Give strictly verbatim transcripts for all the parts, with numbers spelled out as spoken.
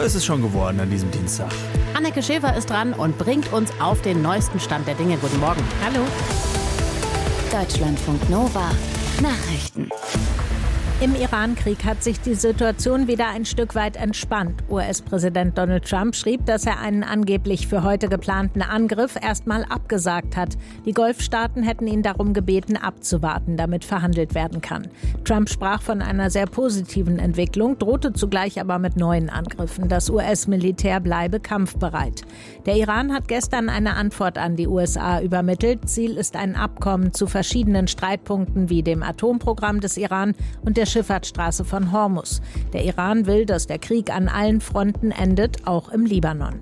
ist es schon geworden an diesem Dienstag. Anneke Schäfer ist dran und bringt uns auf den neuesten Stand der Dinge. Guten Morgen. Hallo. Deutschlandfunk Nova. Nachrichten. Im Iran-Krieg hat sich die Situation wieder ein Stück weit entspannt. U S-Präsident Donald Trump schrieb, dass er einen angeblich für heute geplanten Angriff erstmal abgesagt hat. Die Golfstaaten hätten ihn darum gebeten, abzuwarten, damit verhandelt werden kann. Trump sprach von einer sehr positiven Entwicklung, drohte zugleich aber mit neuen Angriffen. Das U S-Militär bleibe kampfbereit. Der Iran hat gestern eine Antwort an die U S A übermittelt. Ziel ist ein Abkommen zu verschiedenen Streitpunkten wie dem Atomprogramm des Iran und der Schifffahrtsstraße von Hormuz. Der Iran will, dass der Krieg an allen Fronten endet, auch im Libanon.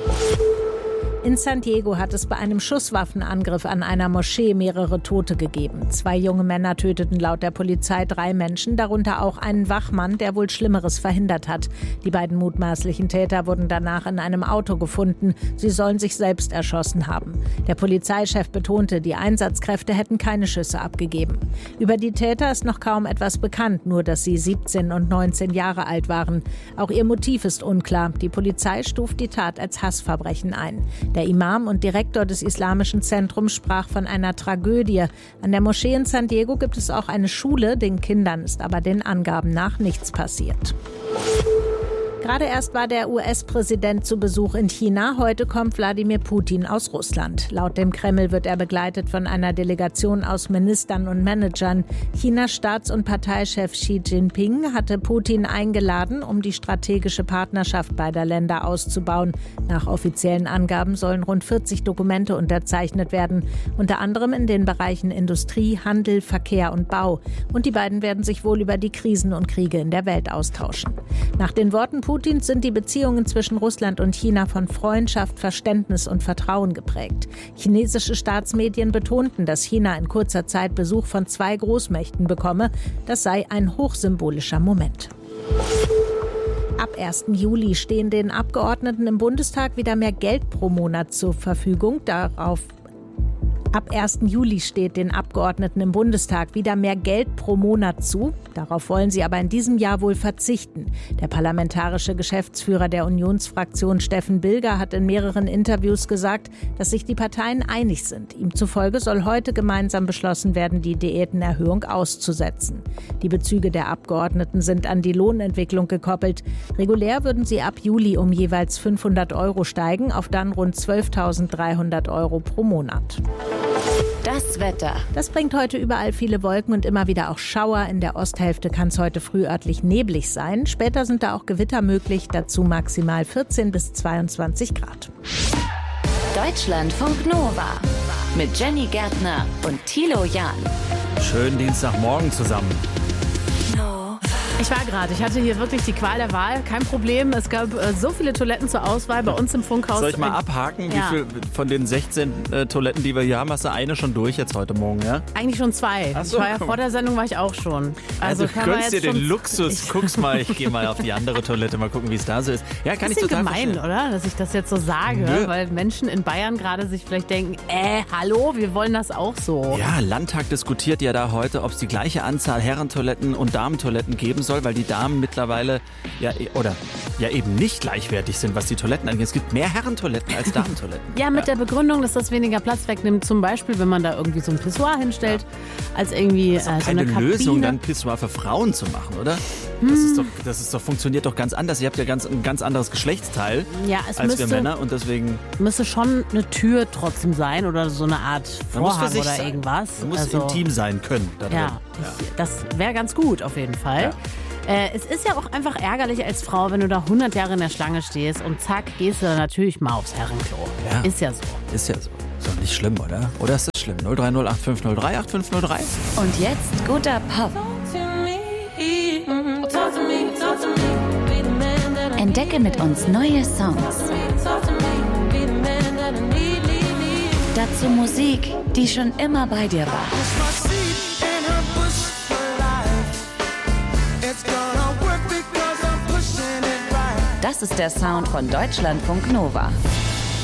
In San Diego hat es bei einem Schusswaffenangriff an einer Moschee mehrere Tote gegeben. Zwei junge Männer töteten laut der Polizei drei Menschen, darunter auch einen Wachmann, der wohl Schlimmeres verhindert hat. Die beiden mutmaßlichen Täter wurden danach in einem Auto gefunden. Sie sollen sich selbst erschossen haben. Der Polizeichef betonte, die Einsatzkräfte hätten keine Schüsse abgegeben. Über die Täter ist noch kaum etwas bekannt, nur dass sie siebzehn und neunzehn Jahre alt waren. Auch ihr Motiv ist unklar. Die Polizei stuft die Tat als Hassverbrechen ein. Der Imam und Direktor des Islamischen Zentrums sprach von einer Tragödie. An der Moschee in San Diego gibt es auch eine Schule. Den Kindern ist aber den Angaben nach nichts passiert. Gerade erst war der U S-Präsident zu Besuch in China. Heute kommt Wladimir Putin aus Russland. Laut dem Kreml wird er begleitet von einer Delegation aus Ministern und Managern. Chinas Staats- und Parteichef Xi Jinping hatte Putin eingeladen, um die strategische Partnerschaft beider Länder auszubauen. Nach offiziellen Angaben sollen rund vierzig Dokumente unterzeichnet werden, unter anderem in den Bereichen Industrie, Handel, Verkehr und Bau. Und die beiden werden sich wohl über die Krisen und Kriege in der Welt austauschen. Nach den Worten Putins sind die Beziehungen zwischen Russland und China von Freundschaft, Verständnis und Vertrauen geprägt. Chinesische Staatsmedien betonten, dass China in kurzer Zeit Besuch von zwei Großmächten bekomme. Das sei ein hochsymbolischer Moment. Ab ersten Juli stehen den Abgeordneten im Bundestag wieder mehr Geld pro Monat zur Verfügung. Darauf Ab ersten Juli steht den Abgeordneten im Bundestag wieder mehr Geld pro Monat zu. Darauf wollen sie aber in diesem Jahr wohl verzichten. Der parlamentarische Geschäftsführer der Unionsfraktion Steffen Bilger hat in mehreren Interviews gesagt, dass sich die Parteien einig sind. Ihm zufolge soll heute gemeinsam beschlossen werden, die Diätenerhöhung auszusetzen. Die Bezüge der Abgeordneten sind an die Lohnentwicklung gekoppelt. Regulär würden sie ab Juli um jeweils fünfhundert Euro steigen, auf dann rund zwölftausenddreihundert Euro pro Monat. Das Wetter. Das bringt heute überall viele Wolken und immer wieder auch Schauer. In der Osthälfte kann es heute früh örtlich neblig sein. Später sind da auch Gewitter möglich, dazu maximal vierzehn bis zweiundzwanzig Grad. Deutschlandfunk Nova mit Jenny Gärtner und Thilo Jahn. Schönen Dienstagmorgen zusammen. Ich war gerade, ich hatte hier wirklich die Qual der Wahl, kein Problem. Es gab äh, so viele Toiletten zur Auswahl bei uns im Funkhaus. Soll ich mal abhaken? Ja. Wie viel von den sechzehn äh, Toiletten, die wir hier haben, hast du eine schon durch jetzt heute Morgen, ja? Eigentlich schon zwei. Ach so, ich war ja komm. vor der Sendung war ich auch schon. Also, Also, du kann man gönnst jetzt dir den schon Luxus. Guck's mal, ich gehe mal auf die andere Toilette, mal gucken, wie es da so ist. Ja, kann ich Bisschen total gemein, verstehen. oder? Dass ich das jetzt so sage, Nö. weil Menschen in Bayern gerade sich vielleicht denken, äh, hallo, wir wollen das auch so. Ja, Landtag diskutiert ja da heute, ob es die gleiche Anzahl Herrentoiletten und Damentoiletten geben soll, weil die Damen mittlerweile ja oder ja eben nicht gleichwertig sind, was die Toiletten angeht. Es gibt mehr Herrentoiletten als Damentoiletten. Ja, mit der Begründung, dass das weniger Platz wegnimmt. Zum Beispiel, wenn man da irgendwie so ein Pissoir hinstellt, als irgendwie Das ist äh, doch so keine eine Kabine. Lösung, dann Pissoir für Frauen zu machen, oder? Das ist doch, das ist doch, funktioniert doch ganz anders. Ihr habt ja ganz, ein ganz anderes Geschlechtsteil Ja, es als müsste, wir Männer und deswegen müsste schon eine Tür trotzdem sein oder so eine Art Man muss für Vorhang sich oder sein. irgendwas. Man muss Also, intim sein können. Da drin. Ja, ich, das wäre ganz gut auf jeden Fall. Ja. Äh, es ist ja auch einfach ärgerlich als Frau, wenn du da hundert Jahre in der Schlange stehst und zack, gehst du dann natürlich mal aufs Herrenklo. Ja. Ist ja so. Ist ja so. Ist doch nicht schlimm, oder? Oder ist das schlimm? null drei null acht fünf null drei acht fünf null drei. Und jetzt guter Pop. Entdecke mit uns neue Songs. Dazu Musik, die schon immer bei dir war. Das ist der Sound von Deutschlandfunk Nova.